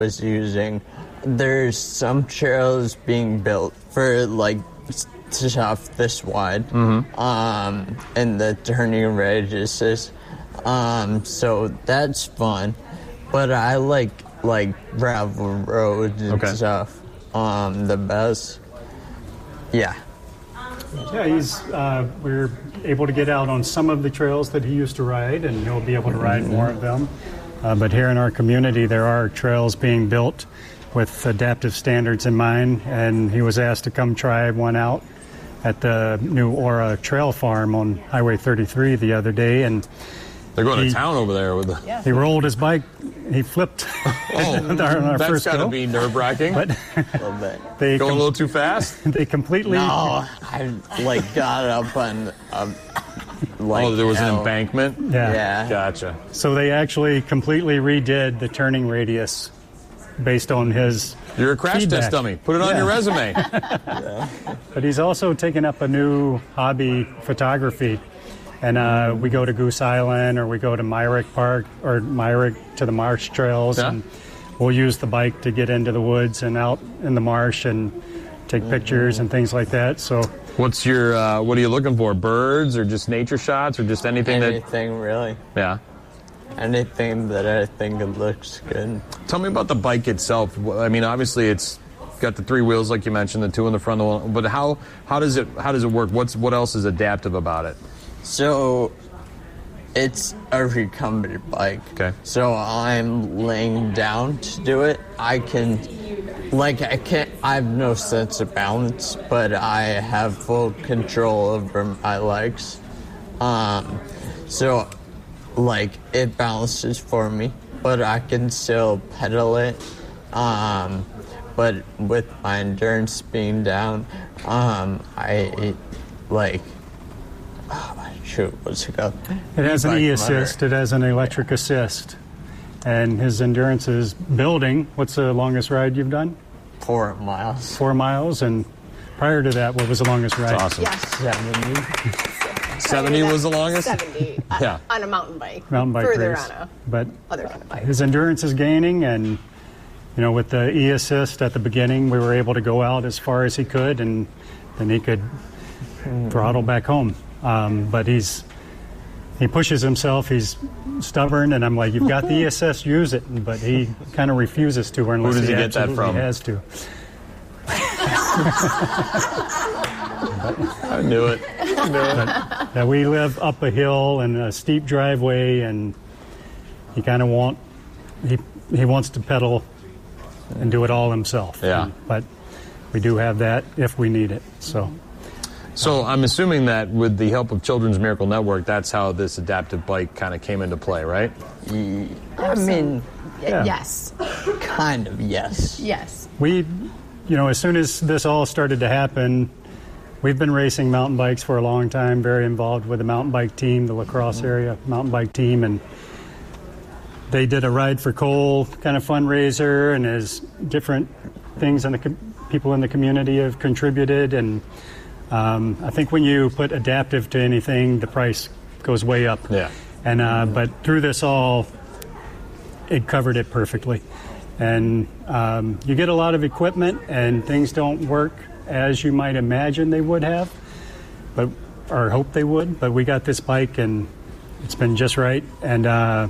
was using. There's some trails being built for like stuff this wide, and the turning radiuses. So that's fun. But I like gravel roads and stuff the best. Yeah. Yeah, we're able to get out on some of the trails that he used to ride, and he'll be able to ride more of them. But here in our community, there are trails being built with adaptive standards in mind, and he was asked to come try one out at the new Aura Trail Farm on Highway 33 the other day, and they're going to town over there with the. Yeah. He rolled his bike. He flipped. On our that's got to be nerve-wracking. But they going a little too fast. They completely. No, I got up on. There was an embankment. Yeah. Gotcha. So they actually completely redid the turning radius based on his. You're a crash feedback. Test dummy. Put it on your resume. But he's also taken up a new hobby, photography. And we go to Goose Island, or we go to Myrick Park, or Myrick to the marsh trails. Yeah. And we'll use the bike to get into the woods and out in the marsh and take pictures and things like that. So, what's your? What are you looking for? Birds, or just nature shots, or just anything? Anything really. Yeah. Anything that I think it looks good. Tell me about the bike itself. I mean, obviously it's got the 3 wheels, like you mentioned, the 2 in the front. But how does it work? What else is adaptive about it? So, it's a recumbent bike. Okay. So I'm laying down to do it. I have no sense of balance, but I have full control over my legs. So, it balances for me, but I can still pedal it. But with my endurance being down, what's it called? It has an e-assist. It has an electric assist. And his endurance is building. What's the longest ride you've done? 4 miles. 4 miles. And prior to that, what was the longest ride? That's awesome. Yes. 70 was the longest? 70 on a mountain bike. Mountain bike Further race. on But other kind of bike. His endurance is gaining, and with the e-assist at the beginning, we were able to go out as far as he could, and then he could throttle back home. But he pushes himself. He's stubborn, and I'm like, you've got the e-assist, use it. But he kind of refuses to, unless Who does he get that absolutely from? has to. I knew it. But, we live up a hill and a steep driveway, and he kind of he wants to pedal and do it all himself. Yeah. But we do have that if we need it. So I'm assuming that with the help of Children's Miracle Network, that's how this adaptive bike kind of came into play, right? I mean, yes. Kind of, yes. Yes. We, as soon as this all started to happen, we've been racing mountain bikes for a long time, very involved with the mountain bike team, the La Crosse area mountain bike team, and they did a Ride for Coal kind of fundraiser, and as different things and people in the community have contributed, and I think when you put adaptive to anything, the price goes way up. Yeah. And but through this all, it covered it perfectly. And you get a lot of equipment, and things don't work as you might imagine they would have, or hope they would. But we got this bike, and it's been just right. And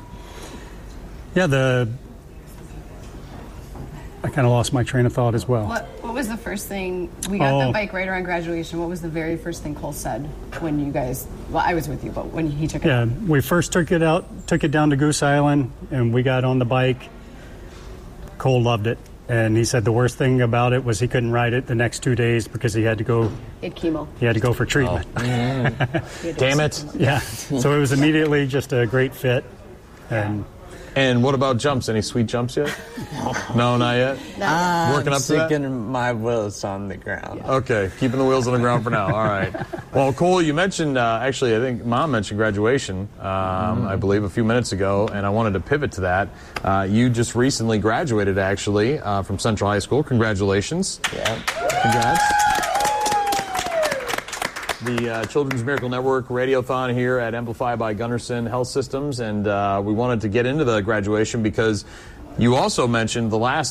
I kind of lost my train of thought as well. What was the first thing, we got the bike right around graduation, what was the very first thing Cole said when you guys, well, I was with you, but when he took it out? Yeah, we first took it down to Goose Island, and we got on the bike. Cole loved it, and he said the worst thing about it was he couldn't ride it the next 2 days because he had to go. He had chemo. He had to go for treatment. Oh. Damn it. Yeah, so it was immediately just a great fit, And what about jumps? Any sweet jumps yet? No, not yet? Working up to that? Sticking my wheels on the ground. Yeah. Okay, keeping the wheels on the ground for now. All right. Well, Cole, you mentioned, actually, I think Mom mentioned graduation, I believe, a few minutes ago, and I wanted to pivot to that. You just recently graduated, actually, from Central High School. Congratulations. Yeah. Congrats. The Children's Miracle Network Radiothon here at Amplify by Gunderson Health Systems, and we wanted to get into the graduation because You also mentioned the last